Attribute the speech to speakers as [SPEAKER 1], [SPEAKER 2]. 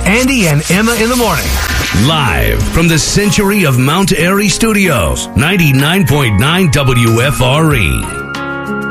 [SPEAKER 1] Andy and Emma in the morning.
[SPEAKER 2] Live from the Century of Mount Airy Studios, 99.9 WFRE.